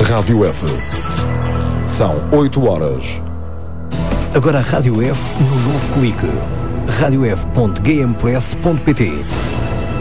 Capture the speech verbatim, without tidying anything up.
Rádio F. São oito horas. Agora a Rádio F no novo clique. rádio f ponto gamepress ponto pt.